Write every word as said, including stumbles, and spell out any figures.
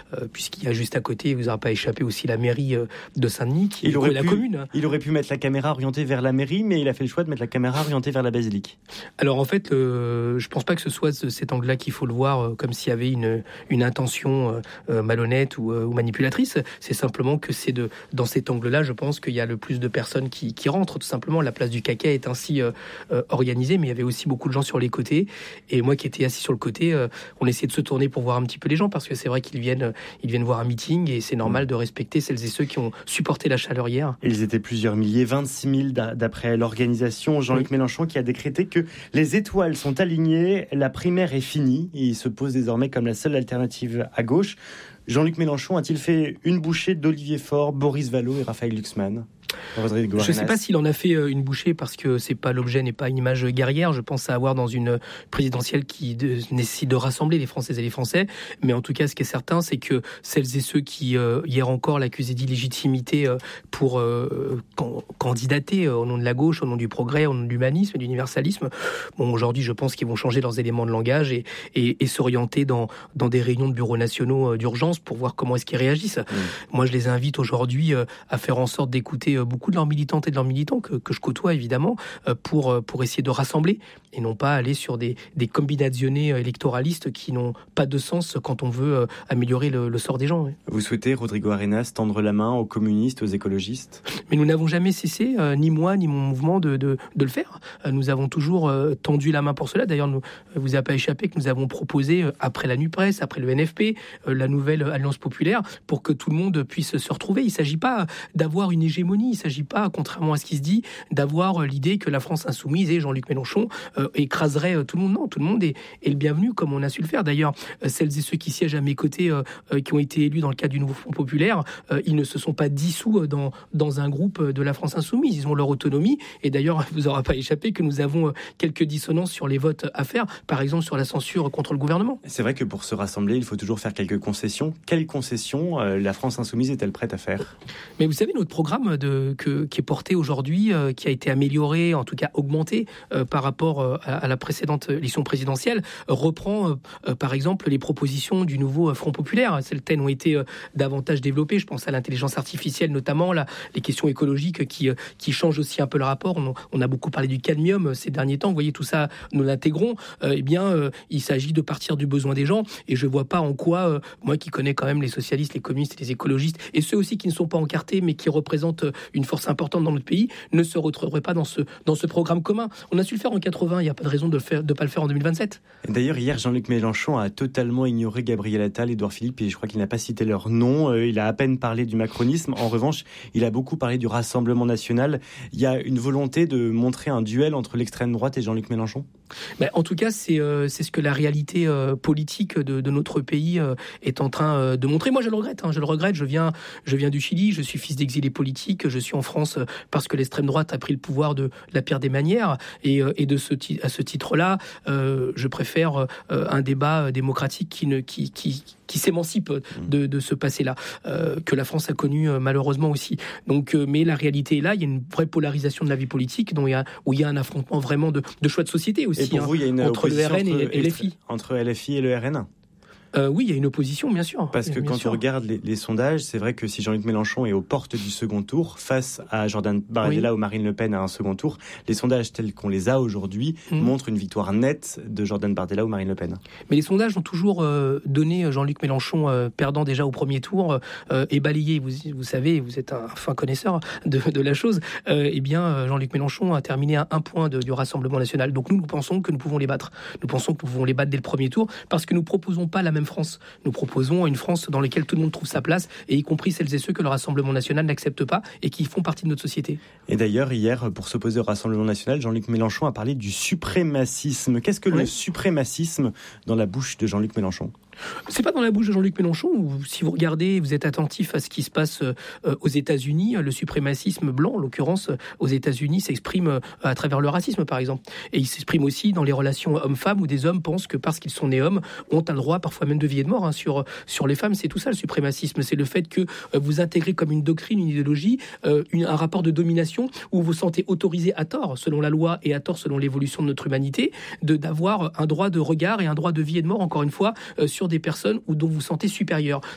euh, puisqu'il y a juste à côté, vous n'aurez pas échappé aussi la mairie euh, de Saint-Denis, qui il aurait est la pu, commune. Il aurait pu mettre la caméra orientée vers la mairie, mais il a fait le choix de mettre la caméra orientée vers la basilique. Alors en fait, euh, je pense pas que ce soit de cet angle-là qu'il faut le voir euh, comme s'il y avait une, une intention euh, malhonnête ou, euh, ou manipulatrice. C'est simplement que c'est de, dans cet angle-là, je pense qu'il y a le plus de personnes qui, qui rentrent, tout simplement. La place du Caquet est ainsi euh, euh, organisée, mais il y avait aussi beaucoup de gens sur les côtés. Et moi qui étais assis sur le côté, euh, on essayait de se tourner pour voir un petit peu les gens, parce que c'est vrai qu'ils viennent, ils viennent voir un meeting, et c'est normal de respecter celles et ceux qui ont supporté la chaleur hier. Ils étaient plusieurs milliers, vingt-six mille d'après l'organisation. Jean-Luc oui. Mélenchon qui a décrété que les étoiles sont alignées, la primaire est finie, et il se pose désormais comme la seule alternative à gauche. Jean-Luc Mélenchon a-t-il fait une bouchée d'Olivier Faure, Boris Vallaud et Raphaël Glucksmann ? Je ne sais pas s'il en a fait une bouchée, parce que c'est pas l'objet n'est pas une image guerrière. Je pense à avoir dans une présidentielle qui de, nécessite de rassembler les Françaises et les Français. Mais en tout cas, ce qui est certain, c'est que celles et ceux qui euh, hier encore l'accusaient d'illégitimité euh, pour euh, can- candidater euh, au nom de la gauche, au nom du progrès, au nom de l'humanisme et de l'universalisme, bon, aujourd'hui, je pense qu'ils vont changer leurs éléments de langage et, et, et s'orienter dans, dans des réunions de bureaux nationaux euh, d'urgence pour voir comment est-ce qu'ils réagissent. Mmh. Moi, je les invite aujourd'hui euh, à faire en sorte d'écouter beaucoup de leurs militantes et de leurs militants que, que je côtoie évidemment pour, pour essayer de rassembler et non pas aller sur des, des combinazioni électoralistes qui n'ont pas de sens quand on veut améliorer le, le sort des gens. Oui. Vous souhaitez, Rodrigo Arenas, tendre la main aux communistes, aux écologistes ? Mais nous n'avons jamais cessé, euh, ni moi ni mon mouvement, de, de, de le faire. Euh, nous avons toujours euh, tendu la main pour cela. D'ailleurs, nous, vous n'avez pas échappé que nous avons proposé, euh, après la NUPES, après le N F P, euh, la nouvelle Alliance populaire, pour que tout le monde puisse se retrouver. Il ne s'agit pas d'avoir une hégémonie, il ne s'agit pas, contrairement à ce qui se dit, d'avoir l'idée que la France insoumise et Jean-Luc Mélenchon euh, écraserait tout le monde. Non, tout le monde est, est le bienvenu, comme on a su le faire. D'ailleurs, euh, celles et ceux qui siègent à mes côtés, euh, euh, qui ont été élus dans le cadre du nouveau Front populaire, euh, ils ne se sont pas dissous dans, dans un groupe de la France insoumise. Ils ont leur autonomie. Et d'ailleurs, il ne vous aura pas échappé que nous avons quelques dissonances sur les votes à faire, par exemple sur la censure contre le gouvernement. C'est vrai que pour se rassembler, il faut toujours faire quelques concessions. Quelles concessions euh, la France insoumise est-elle prête à faire ? Mais vous savez, notre programme de, que, qui est porté aujourd'hui, euh, qui a été amélioré, en tout cas augmenté euh, par rapport euh, à, à la précédente élection présidentielle, euh, reprend euh, euh, par exemple les propositions du nouveau Front populaire. Certaines ont été euh, davantage développées. Je pense à l'intelligence artificielle notamment, là, les questions écologiques qui, euh, qui changent aussi un peu le rapport. On, on a beaucoup parlé du cadmium ces derniers temps. Vous voyez, tout ça, nous l'intégrons. Euh, eh bien, euh, il s'agit de partir du besoin des gens. Et je ne vois pas en quoi, euh, moi qui connais quand même les socialistes, les communistes et les écologistes, et ceux aussi qui ne sont pas encartés, mais qui représentent une force importante dans notre pays, ne se retrouveraient pas dans ce, dans ce programme commun. On a su le faire en quatre-vingts, il n'y a pas de raison de ne pas le faire en deux mille vingt-sept. D'ailleurs, hier, Jean-Luc Mélenchon a totalement ignoré Gabriel Attal, Édouard Philippe, et je crois qu'il n'a pas cité leur nom. Euh, il a à peine parlé du macronisme. En revanche, il a beaucoup parlé du Rassemblement national. Il y a une volonté de montrer un duel entre l'extrême droite et Jean-Luc Mélenchon ? Ben, en tout cas, c'est, euh, c'est ce que la réalité euh, politique de, de notre pays euh, est en train euh, de montrer. Moi, je le regrette. Hein, je le regrette. Je viens, je viens du Chili. Je suis fils d'exilés politiques. Je suis en France euh, parce que l'extrême droite a pris le pouvoir de la pire des manières. Et, euh, et de ce ti- à ce titre-là, euh, je préfère euh, un débat démocratique qui ne, qui, qui, qui s'émancipe de, de ce passé-là, euh, que la France a connu euh, malheureusement aussi. Donc, euh, mais la réalité est là. Il y a une vraie polarisation de la vie politique, dont il y a, où il y a un affrontement vraiment de, de choix de société aussi. Et pour hein, vous, il y a une entre le R N entre, et, et L F I. Entre L F I et le R N ? Euh, oui, il y a une opposition, bien sûr. Parce que bien quand sûr. on regarde les, les sondages, c'est vrai que si Jean-Luc Mélenchon est aux portes du second tour, face à Jordan Bardella oui. ou Marine Le Pen à un second tour, les sondages tels qu'on les a aujourd'hui mmh. montrent une victoire nette de Jordan Bardella ou Marine Le Pen. Mais les sondages ont toujours euh, donné Jean-Luc Mélenchon euh, perdant déjà au premier tour euh, et balayé. Vous, vous savez, vous êtes un fin connaisseur de, de la chose. Euh, eh bien, Jean-Luc Mélenchon a terminé à un point de, du Rassemblement national. Donc nous, nous pensons que nous pouvons les battre. Nous pensons que nous pouvons les battre dès le premier tour parce que nous proposons pas la même France. Nous proposons une France dans laquelle tout le monde trouve sa place, et y compris celles et ceux que le Rassemblement national n'accepte pas et qui font partie de notre société. Et d'ailleurs, hier, pour s'opposer au Rassemblement national, Jean-Luc Mélenchon a parlé du suprémacisme. Qu'est-ce que oui. le suprémacisme dans la bouche de Jean-Luc Mélenchon ? C'est pas dans la bouche de Jean-Luc Mélenchon, où si vous regardez, vous êtes attentif à ce qui se passe euh, aux États-Unis, le suprémacisme blanc, en l'occurrence, aux États-Unis, s'exprime euh, à travers le racisme, par exemple. Et il s'exprime aussi dans les relations hommes-femmes, où des hommes pensent que parce qu'ils sont nés hommes, ont un droit parfois même de vie et de mort hein, sur, sur les femmes. C'est tout ça, le suprémacisme. C'est le fait que euh, vous intégrez comme une doctrine, une idéologie, euh, une, un rapport de domination, où vous vous sentez autorisé à tort, selon la loi, et à tort selon l'évolution de notre humanité, de, d'avoir un droit de regard et un droit de vie et de mort, encore une fois, euh, sur des personnes ou dont vous vous sentez supérieur.